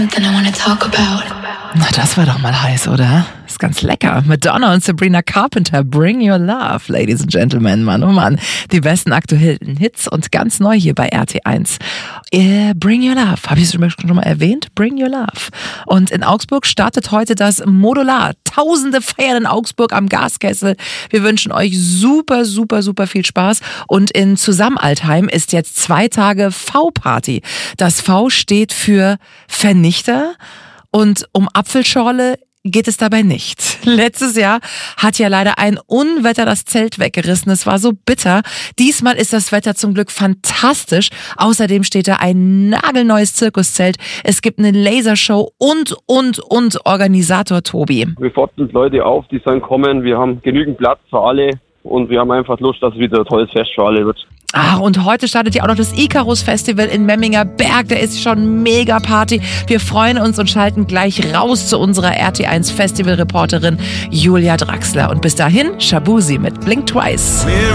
Something I wanna talk about. Na, das war doch mal heiß, oder? Ist ganz lecker. Madonna und Sabrina Carpenter, Bring Your Love, Ladies and Gentlemen. Mann, oh Mann. Die besten aktuellen Hits und ganz neu hier bei RT1. Bring Your Love. Habe ich es schon mal erwähnt? Bring Your Love. Und in Augsburg startet heute das Modular. Tausende feiern in Augsburg am Gaskessel. Wir wünschen euch super, super, super viel Spaß. Und in Zusammenaltheim ist jetzt 2 Tage V-Party. Das V steht für Vernichter. Und um Apfelschorle geht es dabei nicht. Letztes Jahr hat ja leider ein Unwetter das Zelt weggerissen. Es war so bitter. Diesmal ist das Wetter zum Glück fantastisch. Außerdem steht da ein nagelneues Zirkuszelt. Es gibt eine Lasershow und Organisator Tobi. Wir fordern Leute auf, die sollen kommen. Wir haben genügend Platz für alle und wir haben einfach Lust, dass es wieder ein tolles Fest für alle wird. Ach, und heute startet ja auch noch das Icarus Festival in Memminger Berg. Da ist schon mega Party. Wir freuen uns und schalten gleich raus zu unserer RT1 Festival-Reporterin Julia Draxler. Und bis dahin, Shabuzi mit Blink Twice.